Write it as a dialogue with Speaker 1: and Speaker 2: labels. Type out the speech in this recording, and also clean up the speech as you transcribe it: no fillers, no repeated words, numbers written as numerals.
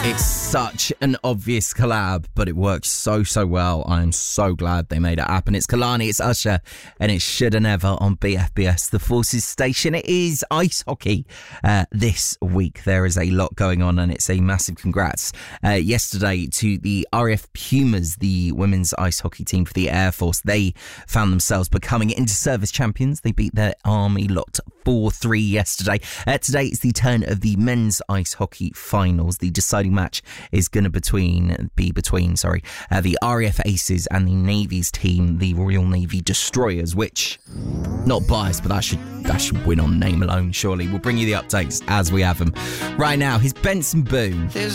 Speaker 1: It's such an obvious collab, but it works so well. I am so glad they made it happen. It's Kalani, it's Usher, and it's Shoulda Never on BFBS, the Forces station. It is ice hockey this week. There is a lot going on, and it's a massive congrats yesterday to the RAF Pumas, the women's ice hockey team for the Air Force. They found themselves becoming inter-service champions. They beat their Army lot 4-3 yesterday. Today is the turn of the men's ice hockey finals. The deciding match is going to be between the RAF Aces and the Navy's team, the Royal Navy Destroyers, which, not biased, but that should win on name alone, surely. We'll bring you the updates as we have them. Right now, here's Benson Boone.